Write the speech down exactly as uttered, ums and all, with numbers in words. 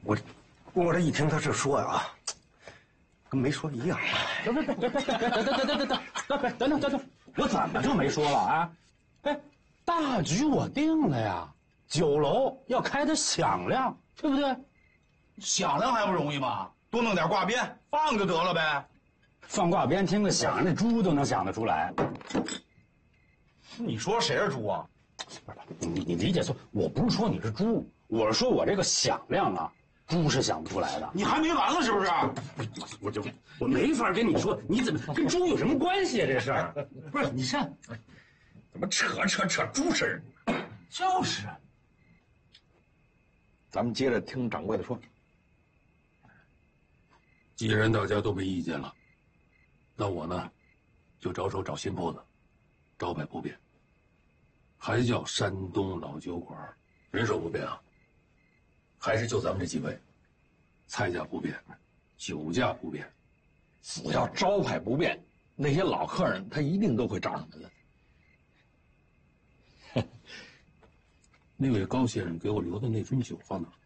我我这一听他这说呀，跟没说一样。 等等等等等等等等等等等等等等，我怎么就没说了啊？哎，大局我定了呀，酒楼要开得响亮，对不对？ 响亮还不容易吗？多弄点挂鞭放就得了呗。 放挂鞭听着响，那猪都能想得出来。 你说谁是猪啊？ 不是，你你理解错，我不是说你是猪，我是说我这个响亮啊，猪是想不出来的。 你还没完了是不是？ 我就我没法跟你说，你怎么跟猪有什么关系啊？这事儿不是你这怎么扯扯扯猪事儿？就是， 咱们接着听掌柜的说。 既然大家都没意见了，那我呢，就着手找新铺子，招牌不变，还叫山东老酒馆，人手不变啊，还是就咱们这几位，菜价不变，酒价不变。 只要招牌不变，那些老客人他一定都会找上门的。 那位高先生给我留的那樽酒放哪儿？